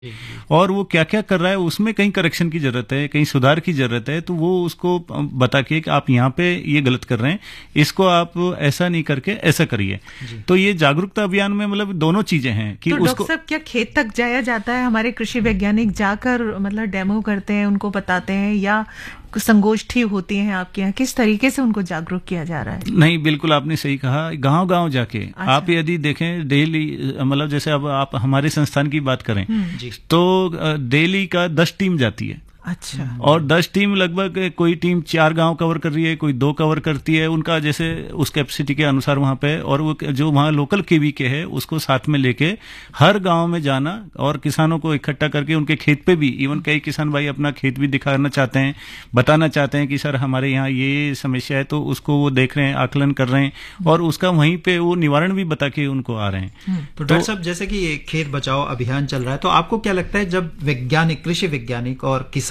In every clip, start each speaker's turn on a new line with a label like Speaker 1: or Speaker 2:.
Speaker 1: जी,
Speaker 2: और वो क्या क्या कर रहा है, उसमें कहीं करेक्शन की जरूरत है, कहीं सुधार की जरूरत है, तो वो उसको बता के कि आप यहाँ पे ये गलत कर रहे हैं, इसको आप ऐसा नहीं करके ऐसा करिए।
Speaker 1: जी।
Speaker 2: तो ये जागरूकता अभियान में मतलब दोनों चीजें हैं कि
Speaker 3: तो डॉक्टर
Speaker 2: उसको
Speaker 3: साहब क्या खेत तक जाया जाता है, हमारे कृषि वैज्ञानिक जाकर मतलब डेमो करते हैं, उनको बताते हैं, या संगोष्ठी होती है आपके यहाँ, किस तरीके से उनको जागरूक किया जा रहा है?
Speaker 2: नहीं, बिल्कुल आपने सही कहा, गांव गांव जाके
Speaker 3: अच्छा।
Speaker 2: आप यदि देखें डेली, मतलब जैसे अब आप हमारे संस्थान की बात करें
Speaker 1: जी।
Speaker 2: तो डेली का 10 टीम जाती है,
Speaker 3: अच्छा।
Speaker 2: और 10 टीम लगभग, कोई टीम 4 गांव कवर कर रही है, कोई 2 कवर करती है, उनका जैसे उस कैपेसिटी के अनुसार वहां पे, और वो जो वहां लोकल केवी के है उसको साथ में लेके हर गांव में जाना और किसानों को इकट्ठा करके उनके खेत पे भी, इवन कई किसान भाई अपना खेत भी दिखाना चाहते हैं, बताना चाहते हैं कि सर हमारे यहाँ ये समस्या है, तो उसको वो देख रहे हैं, आकलन कर रहे हैं, और उसका वहीं पे वो निवारण भी बता के उनको आ रहे हैं।
Speaker 1: तो डॉक्टर साहब, जैसे कि ये खेत बचाओ अभियान चल रहा है, तो आपको क्या लगता है जब वैज्ञानिक, कृषि वैज्ञानिक और किसान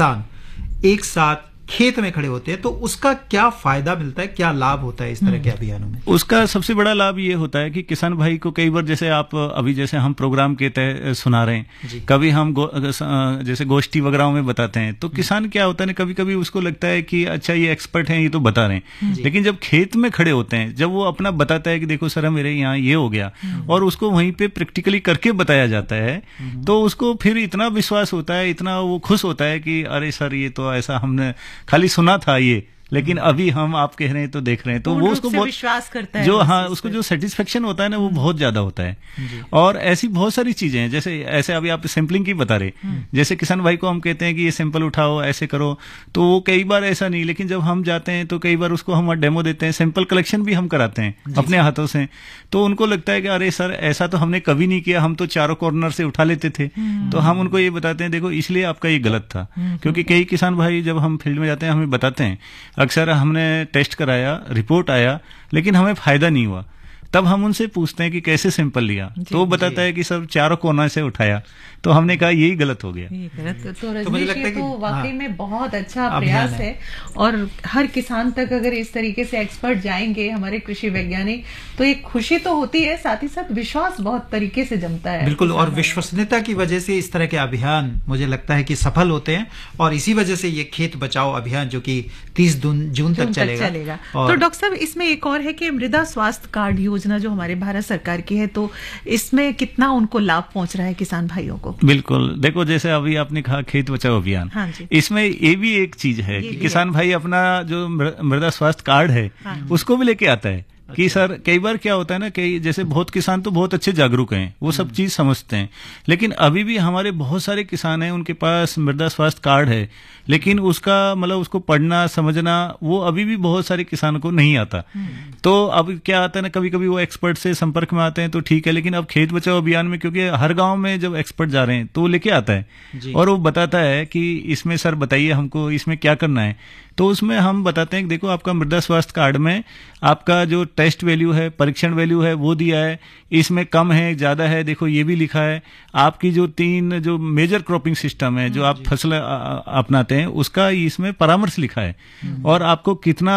Speaker 1: एक साथ खेत में खड़े होते हैं तो उसका क्या फायदा मिलता है, क्या लाभ होता है इस तरह के अभियानों में?
Speaker 2: उसका सबसे बड़ा लाभ ये होता है कि किसान भाई को कई बार, जैसे आप अभी जैसे हम प्रोग्राम के तहत सुना रहे हैं, कभी हम जैसे गोष्ठी वगैरह में बताते हैं, तो किसान क्या होता है ना, कभी कभी उसको लगता है कि अच्छा ये एक्सपर्ट हैं, ये तो बता रहे हैं, लेकिन जब खेत में खड़े होते हैं, जब वो अपना बताता है कि देखो सर मेरे यहाँ ये हो गया, और उसको वहीं पे प्रैक्टिकली करके बताया जाता है, तो उसको फिर इतना विश्वास होता है, इतना वो खुश होता है कि अरे सर ये तो ऐसा हमने खाली सुना था ये, लेकिन अभी हम आप कह रहे हैं तो देख रहे हैं, तो वो उसको बहुत
Speaker 3: विश्वास करता है,
Speaker 2: जो, हाँ, उसको जो सेटिस्फेक्शन होता है ना, वो बहुत ज्यादा होता है। और ऐसी बहुत सारी चीजें हैं, जैसे ऐसे अभी आप सैंपलिंग की बता रहे, जैसे किसान भाई को हम कहते हैं कि ये सैंपल उठाओ, ऐसे करो, तो वो कई बार ऐसा नहीं, लेकिन जब हम जाते हैं तो कई बार उसको हम डेमो देते हैं, सैंपल कलेक्शन भी हम कराते हैं अपने हाथों से, तो उनको लगता है कि अरे सर ऐसा तो हमने कभी नहीं किया, हम तो चारों कॉर्नर से उठा लेते थे, तो हम उनको ये बताते हैं देखो इसलिए आपका ये गलत था, क्योंकि कई किसान भाई जब हम फील्ड में जाते हैं हमें बताते हैं, अक्सर हमने टेस्ट कराया, रिपोर्ट आया, लेकिन हमें फायदा नहीं हुआ, तब हम उनसे पूछते हैं कि कैसे सैंपल लिया, तो वो बताता है कि सब चारों कोना से उठाया, तो हमने कहा यही गलत हो गया।
Speaker 3: तो रजनीश, ये तो वाकई में बहुत अच्छा प्रयास है, और हर किसान तक अगर इस तरीके से एक्सपर्ट जाएंगे हमारे कृषि वैज्ञानिक, तो एक खुशी तो होती है, साथ ही साथ विश्वास बहुत तरीके से जमता है।
Speaker 1: बिल्कुल, और विश्वसनीयता की वजह से इस तरह के अभियान मुझे लगता है कि सफल होते हैं, और इसी वजह से ये खेत बचाओ अभियान जो कि 30 जून तक चलेगा।
Speaker 3: तो डॉक्टर साहब, इसमें एक और है कि मृदा स्वास्थ्य कार्ड योजना जो हमारे भारत सरकार की है, तो इसमें कितना उनको लाभ पहुंच रहा है किसान भाइयों को?
Speaker 2: बिल्कुल, देखो जैसे अभी आपने कहा खेत बचाओ अभियान,
Speaker 3: हाँ जी।
Speaker 2: इसमें ये भी एक चीज है कि किसान भाई अपना जो मृदा स्वास्थ्य कार्ड है, उसको भी लेके आता है कि सर कई बार क्या होता है ना, कई जैसे बहुत किसान तो बहुत अच्छे जागरूक हैं, वो सब चीज समझते हैं, लेकिन अभी भी हमारे बहुत सारे किसान हैं उनके पास मृदा स्वास्थ्य कार्ड है, लेकिन उसका मतलब उसको पढ़ना समझना वो अभी भी बहुत सारे किसानों को नहीं आता। तो अब क्या आता है ना, कभी कभी वो एक्सपर्ट से संपर्क में आते हैं तो ठीक है, लेकिन अब खेत बचाओ अभियान में क्योंकि हर गांव में जब एक्सपर्ट जा रहे हैं तो वो लेके आता है और वो बताता है कि इसमें सर बताइए हमको इसमें क्या करना है, तो उसमें हम बताते हैं कि देखो आपका मृदा स्वास्थ्य कार्ड में आपका जो टेस्ट वैल्यू है, परीक्षण वैल्यू है वो दिया है, इसमें कम है ज्यादा है देखो ये भी लिखा है, आपकी जो 3 जो मेजर क्रॉपिंग सिस्टम है जो आप फसल अपनाते हैं उसका इसमें परामर्श लिखा है, और आपको कितना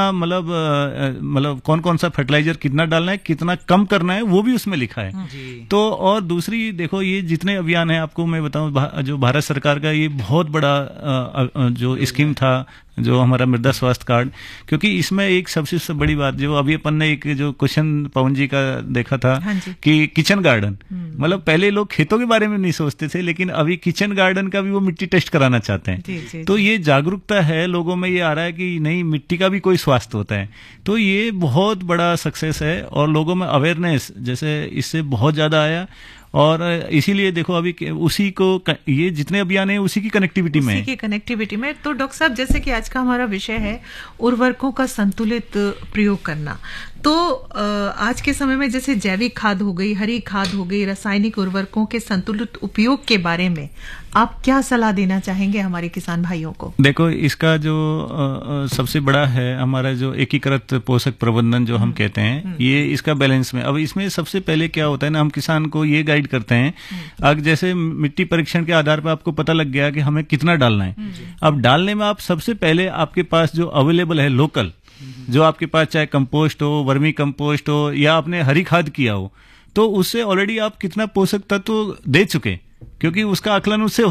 Speaker 2: मतलब कौन कौन सा फर्टिलाइजर कितना डालना है, कितना कम करना है वो भी उसमें लिखा है। तो और दूसरी देखो ये जितने अभियान है आपको मैं बताऊं, जो भारत सरकार का ये बहुत बड़ा जो स्कीम था जो हमारा मृदा स्वास्थ्य कार्ड, क्योंकि इसमें एक सबसे बड़ी बात जो अभी अपन ने एक जो क्वेश्चन पवन जी का देखा था कि किचन गार्डन, मतलब पहले लोग खेतों के बारे में नहीं सोचते थे, लेकिन अभी किचन गार्डन का भी वो मिट्टी टेस्ट कराना चाहते हैं। तो ये जागरूकता है लोगों में, ये आ रहा है कि नहीं मिट्टी का भी कोई स्वास्थ्य होता है, तो ये बहुत बड़ा सक्सेस है और लोगों में अवेयरनेस जैसे इससे बहुत ज्यादा आया, और इसीलिए देखो अभी उसी को ये जितने अभियान है उसी की कनेक्टिविटी में
Speaker 3: तो डॉक्टर साहब जैसे कि आज का हमारा विषय है उर्वरकों का संतुलित प्रयोग करना, तो आज के समय में जैसे जैविक खाद हो गई, हरी खाद हो गई, रासायनिक उर्वरकों के संतुलित उपयोग के बारे में आप क्या सलाह देना चाहेंगे हमारे किसान भाइयों को?
Speaker 2: देखो इसका जो सबसे बड़ा है हमारा जो एकीकृत पोषक प्रबंधन जो हम कहते हैं, ये इसका बैलेंस में, अब इसमें सबसे पहले क्या होता है ना, हम किसान को ये गाइड करते हैं, अब जैसे मिट्टी परीक्षण के आधार पर आपको पता लग गया कि हमें कितना डालना है, अब डालने में आप सबसे पहले आपके पास जो अवेलेबल है लोकल, जो आपके पास चाहे कंपोस्ट हो, वर्मी कंपोस्ट हो या आपने हरी खाद किया हो, तो उससे ऑलरेडी आप कितना पोषक तत्व दे चुके, क्योंकि उसका आकलन उससे